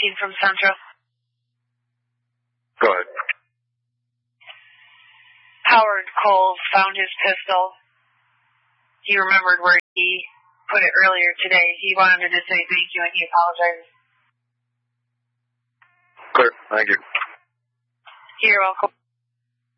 speaking from Central. Go ahead. Howard Cole found his pistol. He remembered where he put it earlier today. He wanted to just say thank you and he apologizes. Clear. Thank you. You're welcome.